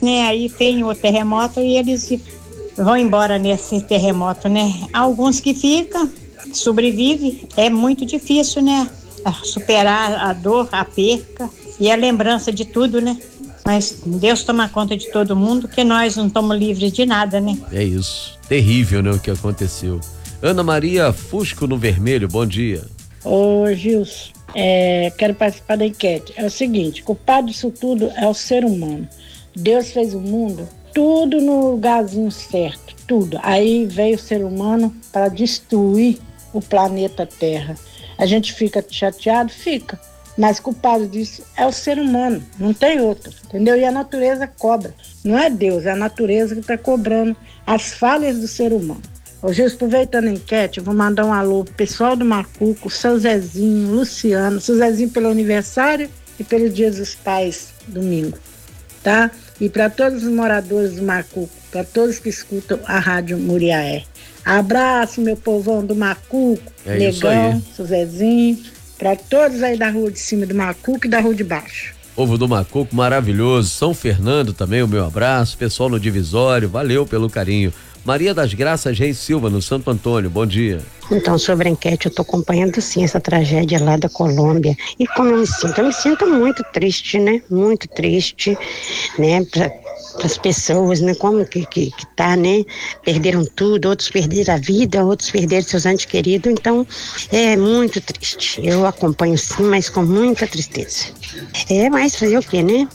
né? Aí tem o terremoto e eles vão embora nesse terremoto, né? Alguns que ficam, sobrevivem, é muito difícil, né? Superar a dor, a perca e a lembrança de tudo, né? Mas Deus toma conta de todo mundo, que nós não estamos livres de nada, né? É isso. Terrível, né, o que aconteceu. Ana Maria Fusco no Vermelho, bom dia. Ô Gilson, quero participar da enquete. É o seguinte, culpado disso tudo é o ser humano. Deus fez o mundo tudo no lugarzinho certo, tudo. Aí veio o ser humano para destruir o planeta Terra. A gente fica chateado? Fica. Mas culpado disso é o ser humano, não tem outro, entendeu? E a natureza cobra. Não é Deus, é a natureza que está cobrando as falhas do ser humano. Hoje, aproveitando a enquete, eu vou mandar um alô pro pessoal do Macuco, seu Zezinho, Luciano, seu Zezinho pelo aniversário e pelo Dia dos Pais, domingo, tá? E para todos os moradores do Macuco, para todos que escutam a Rádio Muriaé. Abraço, meu povão do Macuco, Negão, seu Zezinho, para todos aí da rua de cima do Macuco e da rua de baixo. Povo do Macuco maravilhoso, São Fernando também, o meu abraço, pessoal no Divisório, valeu pelo carinho. Maria das Graças Reis Silva, no Santo Antônio, bom dia. Então, sobre a enquete, eu estou acompanhando sim essa tragédia lá da Colômbia. E como eu me sinto? Eu me sinto muito triste, né? Muito triste, né? Para as pessoas, né? Como que tá, né? Perderam tudo, outros perderam a vida, outros perderam seus entes queridos. Então, é muito triste. Eu acompanho sim, mas com muita tristeza. Mas fazer o quê, né?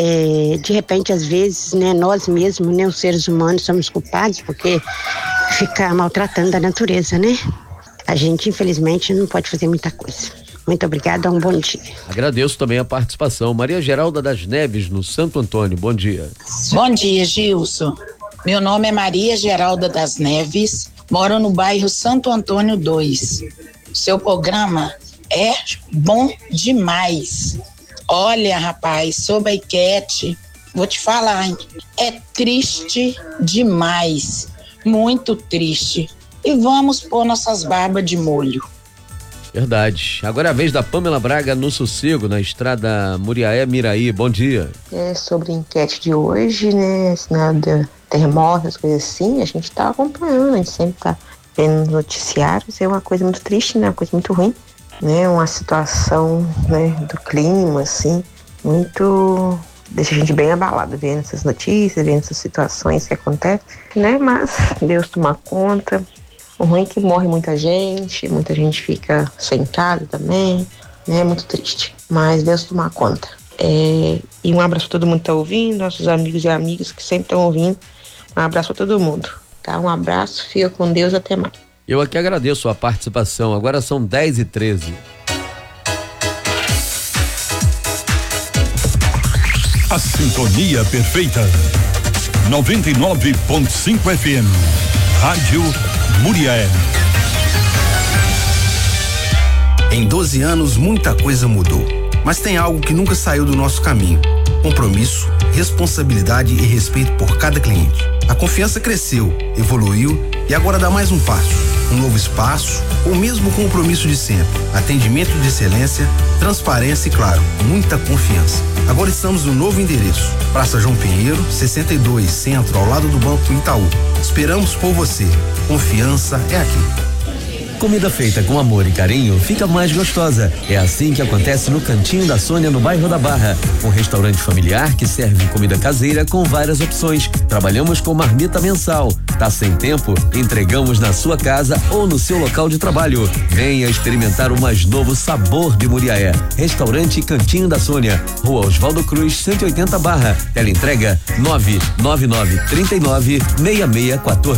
De repente, às vezes, né, nós mesmos, né, os seres humanos, somos culpados porque fica maltratando a natureza, né? A gente, infelizmente, não pode fazer muita coisa. Muito obrigada, um bom dia. Agradeço também a participação. Maria Geralda das Neves, no Santo Antônio, bom dia. Bom dia, Gilson. Meu nome é Maria Geralda das Neves, moro no bairro Santo Antônio 2. Seu programa é bom demais. Olha, rapaz, sobre a enquete, vou te falar, hein? É triste demais, muito triste. E vamos pôr nossas barbas de molho. Verdade. Agora é a vez da Pamela Braga no Sossego, na estrada Muriaé-Miraí. Bom dia. Sobre a enquete de hoje, né? Nada, terremotos, coisas assim, a gente tá acompanhando, a gente sempre tá vendo noticiários. É uma coisa muito triste, né? Uma coisa muito ruim. Né, uma situação, né, do clima, assim, muito, deixa a gente bem abalado vendo essas notícias, vendo essas situações que acontecem, né, mas Deus toma conta. O ruim é que morre muita gente fica sem casa também, né, muito triste, mas Deus toma conta. E um abraço pra todo mundo que tá ouvindo, nossos amigos e amigas que sempre estão ouvindo, um abraço pra todo mundo, tá, um abraço, fica com Deus, até mais. Eu aqui agradeço a participação. Agora são 10h13. A sintonia perfeita. 99.5 FM. Rádio Muriaé. Em 12 anos, muita coisa mudou. Mas tem algo que nunca saiu do nosso caminho: compromisso, responsabilidade e respeito por cada cliente. A confiança cresceu, evoluiu e agora dá mais um passo. Um novo espaço, o mesmo compromisso de sempre. Atendimento de excelência, transparência e, claro, muita confiança. Agora estamos no novo endereço. Praça João Pinheiro, 62, Centro, ao lado do Banco Itaú. Esperamos por você. Confiança é aqui. Comida feita com amor e carinho fica mais gostosa. É assim que acontece no Cantinho da Sônia, no bairro da Barra. Um restaurante familiar que serve comida caseira com várias opções. Trabalhamos com marmita mensal. Tá sem tempo? Entregamos na sua casa ou no seu local de trabalho. Venha experimentar o mais novo sabor de Muriaé. Restaurante Cantinho da Sônia, Rua Oswaldo Cruz, 180 Barra. Teleentrega 999396614.